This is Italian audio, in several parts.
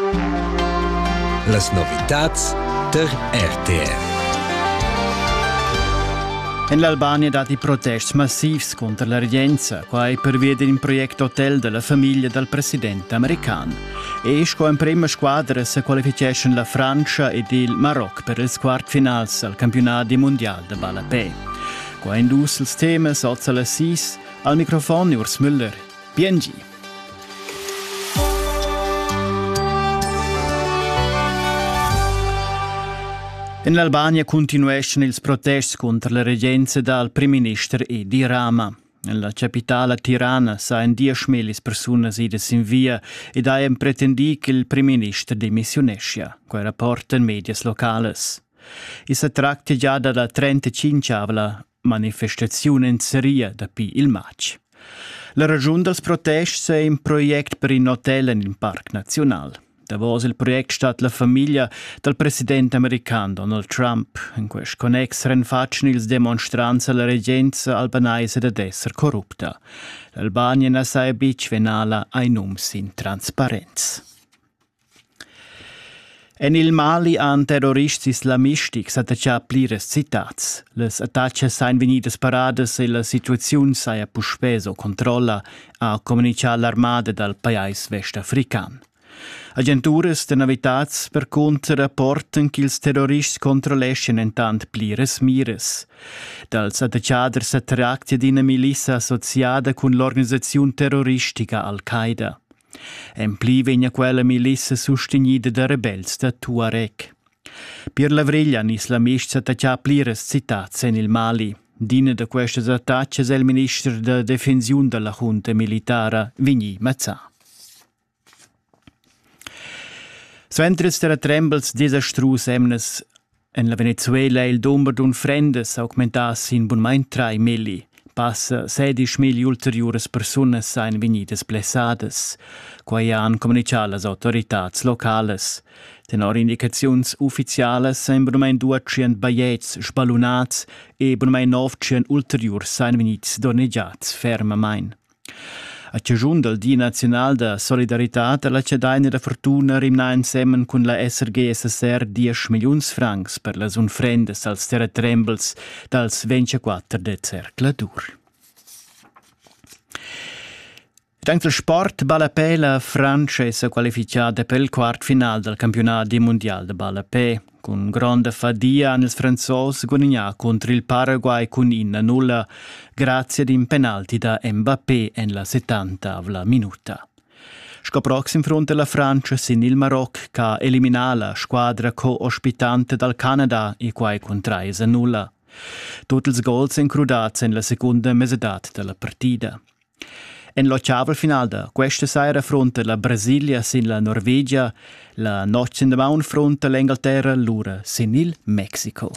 Las novitats der RTR. En l'Albania dati protesti massivs contro la regenza, quai per via d'un progetto hotel della famiglia del presidente americano. E sco in prima squadra si qualificano la Francia ed il Marocco per il quartfinals al campionato mondiale de Balapè. Qua indus ils temas sozza la 6 al microfono Urs Müller. PNG. In l'Albania continuano i protesti contro la regenza dal primo ministro Edi Rama. Nella capitale Tirana sain 10.000 persone idas in via ed haien pretendi che il primo ministro dimissionescia, quei rapportan medias locales. E si tratta già dalla 35ª manifestazione in Seria da pi il maggio. La ragione dels protesti è un progetto per un hotel in Parc Nazional. Davos il progetto stat la famiglia del presidente americano Donald Trump. In questo connex rinfacciano ils demonstranti alla regenza albanese ed esser corrupta. L'Albania ne sa bic venala ai nums in trasparenza. En il Mali han terroristi islamisti s'attaccia plires citats. Les attacche sain venidas parades e la situazione saia puspeso controlla a comunicare l'armada dal paese vestafrican. Agentures de novitats per conto rapporten che ils terroristi controllescen intant plires mires. Dals attacciaders s'attractia d'ina milizia associada con l'organizzazione terroristica Al-Qaeda. En pli vegna quella milizia sostenida da rebels da Tuareg. Per la vriglia an islamisti s'attaccia plires citats in il Mali. Dina de queste attacche è il ministro de difensione della junta militare Vigny Mazzà. Sventres der trembles desastrus emnes en la Venezuela il numero d'un frendes augmentas in bunmain 3 milli. Passa 16.000 ulteriores personas sain venidas blessadas, quai han comunicat las autoritats locales. Tenor indicazions ufficiales en bunmain 200 baiets sballunats e bunmain 900 ulteriors sain venits doneggiats fermamain. A ciascun del Dia Nazional de Solidaritat la Cedaina de Fortuna rimna insieme con la SRG SSR 10 milions francs per las unfrendes als terratrembles dals 24 de Cercladur. Dank del sport Balapè la Francia è qualificata per il quartfinale del campionato mondiale de Balapè. Con grande fadia hanno i franzosi guadagnato contro il Paraguay con 1-0 grazie ad un penalti da Mbappé in la 70ª minuta. Scoprox in fronte alla Francia sin il Marocco che ha eliminato la squadra co-ospitante dal Canada e quai con 3-0. Tutti i gol sono incrudati nella seconda mezz'età della partita. En l'ottava final da questa sera fronte la Brasilia sin la Norvegia, la notte in maun fronte l'Inghilterra l'ura sin il Mexico.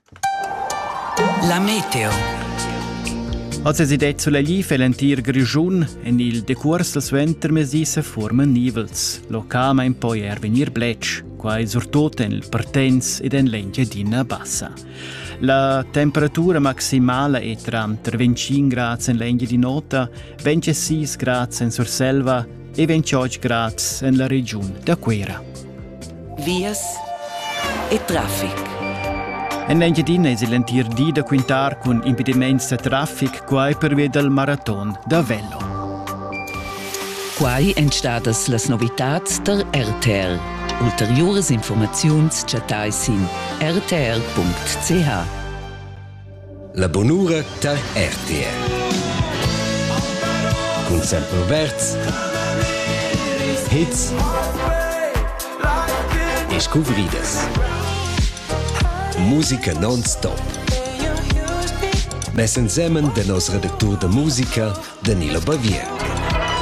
La meteo. Oggi si detto sulla gli felentir grigiun en il decurs del suenter mesi se forma nivels. Localmente poi venir bletch, quai surtot en il partenz ed en l'engiadina bassa. La temperatura maximale è tra 25 gradi in l'Engia di Nota, 26 gradi in Surselva e 28 gradi in la regione d'Aquera. Vias e traffic. In l'Engiadina è l'entir di da quintar con impedimenti di traffic quai per via del marathon da Vello. Quai entstadas las novitats der RTR. Ulteriores informaziuns chatais in rtr.ch. La bonura der RTR. Con sempre verts, hits e scouvridas. Musica non-stop. Mes insieme del nostro redactor de musica, Danilo Bavier.